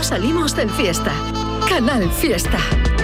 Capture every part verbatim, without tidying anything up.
no salimos del Fiesta. Canal Fiesta.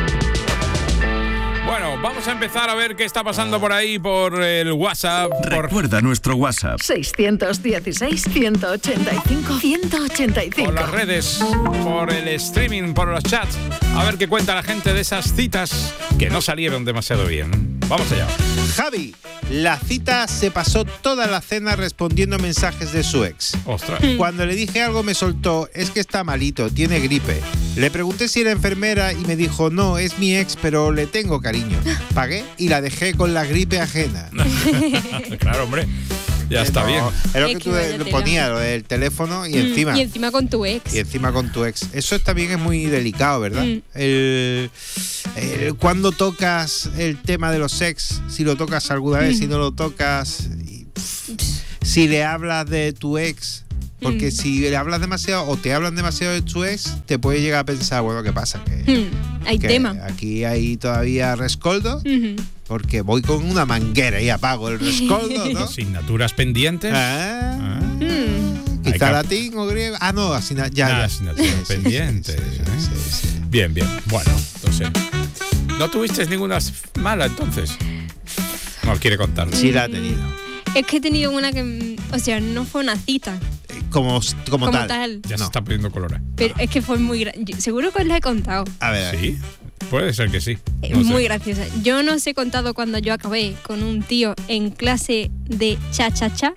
Bueno, vamos a empezar a ver qué está pasando por ahí, por el WhatsApp. Por... Recuerda nuestro WhatsApp. seiscientos dieciséis, ciento ochenta y cinco, ciento ochenta y cinco. Por las redes, por el streaming, por los chats. A ver qué cuenta la gente de esas citas que no salieron demasiado bien. Vamos allá. Javi, la cita se pasó toda la cena respondiendo mensajes de su ex. Ostras. Cuando le dije algo me soltó, es que está malito, tiene gripe. Le pregunté si era enfermera y me dijo, no, es mi ex, pero le tengo cariño. Pagué y la dejé con la gripe ajena. Claro, hombre. Ya está no, bien. Es lo que, que tú le ponías, lo del teléfono y mm, encima. Y encima con tu ex. Y encima con tu ex. Eso también es muy delicado, ¿verdad? Mm. El, el, cuando tocas el tema de los ex, si lo tocas alguna vez, mm. si no lo tocas, y, pff, si le hablas de tu ex, porque mm. si le hablas demasiado o te hablan demasiado de tu ex, te puede llegar a pensar, bueno, ¿qué pasa? Que, mm. Hay que tema. Aquí hay todavía rescoldo. Mm-hmm. Porque voy con una manguera y apago el rescoldo, ¿no? Asignaturas pendientes. Ah, ah. Mm. Quizá latín o griego. Ah, no, asigna- ya, ah, ya. asignaturas sí, pendientes. Sí, sí, sí, sí, sí. Bien, bien. Bueno, entonces. ¿No tuviste ninguna mala entonces? No quiere contar. Sí, la ha tenido. Es que he tenido una que, o sea, no fue una cita. Como, como, como tal. tal. Ya no. se está pidiendo color. Pero es que fue muy graciosa. Seguro que os la he contado. A ver. Sí, puede ser que sí. Es no muy sé. graciosa. Yo no os he contado cuando yo acabé con un tío en clase de cha-cha-cha.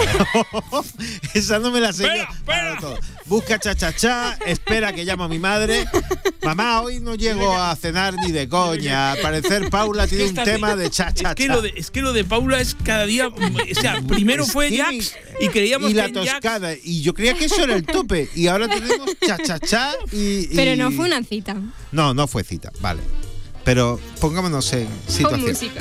Esa no me la sé. Espera, espera. Todo. Busca cha-cha-cha, espera que llamo a mi madre. Mamá, hoy no llego a cenar ni de coña. Al parecer Paula tiene un tema de cha-cha-cha. Es que, lo de, es que lo de Paula es cada día. O sea, primero Es fue que Jax mi- y creíamos y la que en Jax- toscada. Y yo creía que eso era el tope. Y ahora tenemos cha-cha-cha y, y... Pero no fue una cita. No, no fue cita, vale. Pero pongámonos en Con situación. música.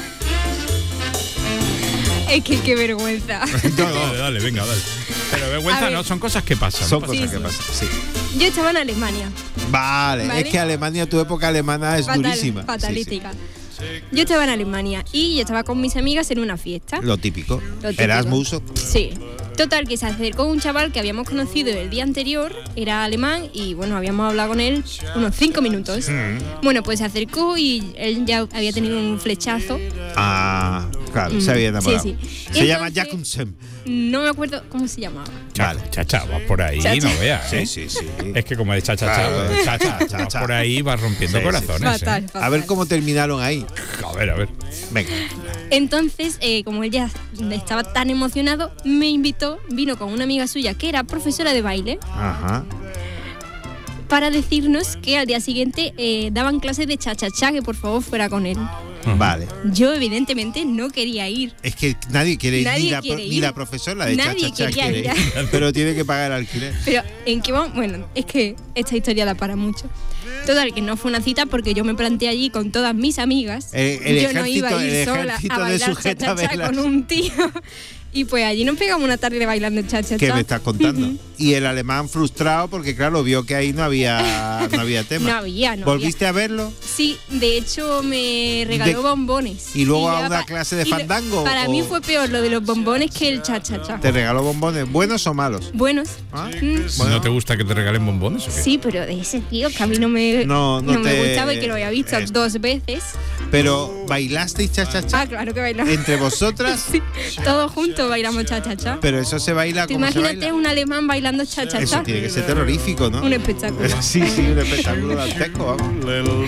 Es que qué vergüenza. No, no. Dale, dale, venga, dale. Pero vergüenza no, son cosas que pasan. Son no cosas pasa que nada. pasan, sí. Yo estaba en Alemania. Vale, Vale. es que Alemania, tu época alemana es Fatal, durísima. fatalítica. Sí, sí. Yo estaba en Alemania y yo estaba con mis amigas en una fiesta. Lo típico. Lo típico. Erasmus. Sí. Total, que se acercó un chaval que habíamos conocido el día anterior, era alemán y bueno, habíamos hablado con él unos cinco minutos. Mm. Bueno, pues se acercó y él ya había tenido un flechazo. Ah, claro, se había enamorado. Sí, sí. Se Entonces, llama Jakobsen. No me acuerdo cómo se llamaba. Vale. Chacha, vas por ahí, Chacha. no veas. ¿eh? Sí, sí, sí. Es que como es chacha, chacha, Claro. pues, chacha, Chacha. vas por ahí vas rompiendo Sí, sí, corazones. Fatal, ¿eh? fatal. A ver cómo terminaron ahí. A ver, a ver. Venga. Entonces, eh, como él ya estaba tan emocionado, me invitó, vino con una amiga suya que era profesora de baile, Ajá. para decirnos que al día siguiente eh, daban clases de cha-cha-cha, que por favor fuera con él. Vale. Yo evidentemente no quería ir. Es que nadie quiere ir, Nadie ni, la, quiere ni ir. la profesora de Nadie cha-cha-cha quería quiere ir. ir. Pero tiene que pagar el alquiler. Pero en qué vamos, bueno, es que esta historia da para mucho. Total, que no fue una cita porque yo me planté allí con todas mis amigas. El- el yo no iba a ejército- ir el sola ejército a de bailar sujetavelas. cha-cha-cha con un tío. Y pues allí nos pegamos una tarde bailando cha-cha-cha. ¿Qué me estás contando? Ujú. Y el alemán frustrado porque, claro, vio que ahí no había, no había tema. No había, no ¿Volviste a verlo? Sí, de hecho me regaló De- bombones. ¿Y luego a ya una pa- clase de y lo- fandango, Para o- mí fue peor lo de los bombones que el cha-cha-cha. ¿Te regaló bombones? ¿Buenos o malos? Buenos. ¿Ah? Mm. ¿No te gusta que te regalen bombones o qué? Sí, pero de ese tío que a mí no me, No, no me te- gustaba y que lo había visto es- dos veces. Pero, ¿bailasteis cha-cha-cha? Ah, claro que bailamos. ¿Entre vosotras? Sí, todos juntos bailamos cha-cha-cha. Pero eso se baila Tú como se imagínate baila. un alemán bailando Eso cha-cha-cha. tiene que ser terrorífico, ¿no? Un espectáculo. Sí, sí, un espectáculo dantesco, vamos.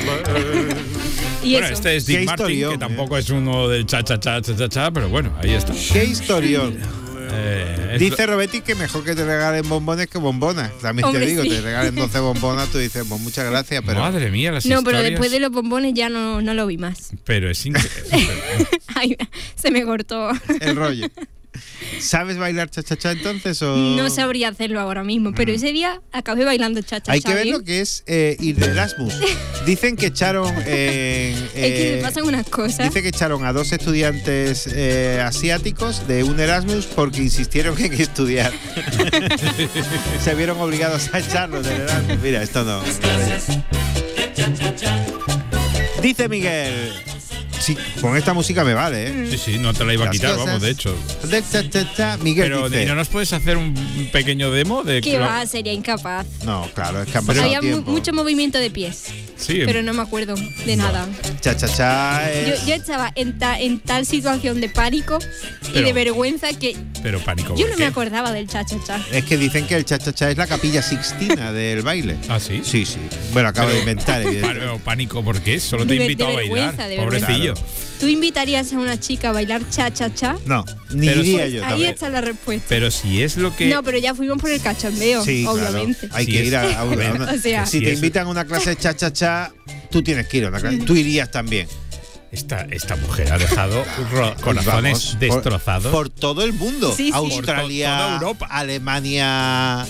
Y Bueno, eso. este es Qué Dick Martin, historión, que ¿eh? tampoco es uno del cha-cha-cha, cha-cha-cha, pero bueno, ahí está. ¡Qué historión! Eh, es- Dice Robetti que mejor que te regalen bombones que bombonas. También Hombre, te digo, sí. te regalen doce bombonas, tú dices, pues muchas gracias, pero... Madre mía, las No, pero historias. después de los bombones ya no, no lo vi más. Pero es increíble. Ay, se me cortó. El rollo. ¿Sabes bailar cha-cha-cha entonces o...? No sabría hacerlo ahora mismo, pero ese día acabé bailando cha-cha-cha. Hay que ver bien. lo que es eh, ir de Erasmus. Dicen que echaron... eh, Es que eh, me pasan unas cosas. Dice que echaron a dos estudiantes eh, asiáticos de un Erasmus porque insistieron en estudiar. Se vieron obligados a echarlos del Erasmus. Mira, esto no. Dice Miguel, Sí, con esta música me vale, ¿eh? Sí, sí, no te la iba a Las quitar, cosas. vamos, de hecho. De- ta, ta, ta. Miguel Pero dice, ¿y no nos puedes hacer un pequeño demo de ¿Qué va? Sería incapaz. no, claro, es que han pasado Había mu- tiempo. mucho movimiento de pies, Sí, pero no me acuerdo de nada. Cha, cha, cha Yo, es- yo estaba en, ta- en tal situación de pánico y Pero- de vergüenza que pero pánico. yo ¿por no qué? me acordaba del cha-cha-cha. Es que dicen que el cha-cha-cha es la capilla sixtina del baile. ¿Ah, sí? Sí, sí. Bueno, acabo de inventar, evidentemente. Pero pánico, ¿por qué? Solo te De- invito de a bailar, vergüenza, de pobrecillo. vergüenza. ¿Tú invitarías a una chica a bailar cha-cha-cha? No, ni Pero diría sí, yo Ahí también. está la respuesta. Pero si es lo que... No, pero ya fuimos por el cachondeo, Sí, obviamente. claro. Hay Sí, que es- ir a, a una, Bueno, una- o sea- si Sí, te eso- invitan a una clase de cha-cha-cha, tú tienes que ir a una clase. Tú irías también. Esta, esta mujer ha dejado ro- corazones Vamos, por- destrozados. Por, todo el mundo. Sí, sí. Australia, Por to- toda Europa. Alemania,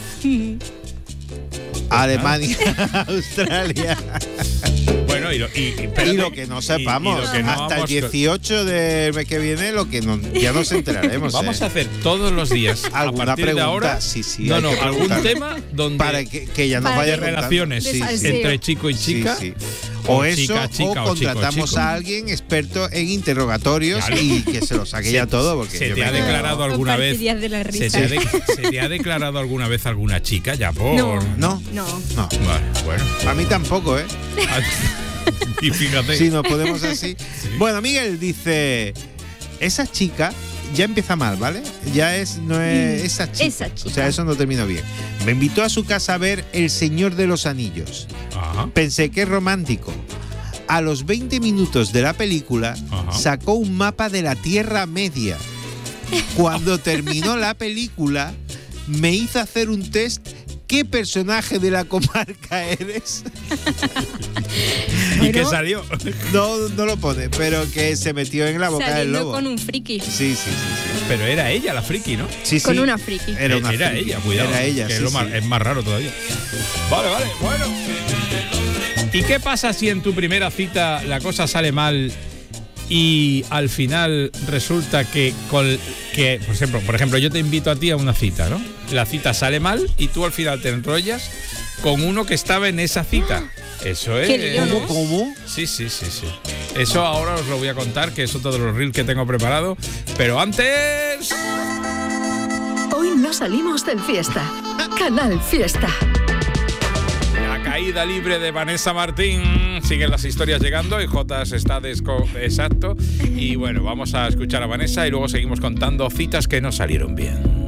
Alemania, Australia. Bueno, y lo, y, y Y espérate, lo que no y- sepamos, y lo que no hasta el vamos- dieciocho del mes que viene, lo que no, ya nos enteraremos. Vamos ¿eh? a hacer todos los días a Alguna partir pregunta, de ahora. sí, sí, no, hay no, que algún preguntar. tema donde Para que, que ya nos Para vaya que- contando. relaciones De salseo. entre chico y Sí, chica. sí. o O eso, chica, chica, o o chico, contratamos chico. a alguien experto en interrogatorios Claro. y que se lo saque ya todo. Porque se yo te me ha quedo- declarado alguna vez. Partirías de la Se risa. te, ha de- se te ha declarado alguna vez alguna chica ya por. No. No, No. no. Vale, bueno. A mí tampoco, ¿eh? Y fíjate. Si nos ponemos así. Bueno, Miguel dice, esa chica ya empieza mal, ¿vale? Ya es, no es esa chica. Esa chica. O sea, eso no terminó bien. Me invitó a su casa a ver El Señor de los Anillos. Ajá. Pensé que es romántico. A los veinte minutos de la película Ajá. sacó un mapa de la Tierra Media. Cuando terminó la película, me hizo hacer un test. ¿Qué personaje de la comarca eres? ¿Y qué Bueno. salió? No, no lo pone, pero que se metió en la boca del Saliendo lobo. con un friki. Sí, sí, sí, sí. Pero era ella la friki, ¿no? Sí, Con sí. una friki. Era una Era friki. ella, cuidado. Era ella, que sí, es, lo sí. más, es más raro todavía. Vale, vale, bueno. ¿Y qué pasa si en tu primera cita la cosa sale mal y al final resulta que, con, que por ejemplo, por ejemplo, yo te invito a ti a una cita, ¿no? La cita sale mal y tú al final te enrollas con uno que estaba en esa cita. Eso es. Qué lío, ¿no? ¿Cómo, cómo? Sí, sí, sí, sí. Eso ahora os lo voy a contar, que es otro de los reels que tengo preparado. Pero antes. Hoy no salimos del fiesta. Canal Fiesta. La caída libre de Vanessa Martín. Siguen las historias llegando y Jotas está desco exacto. Y bueno, vamos a escuchar a Vanessa y luego seguimos contando citas que no salieron bien.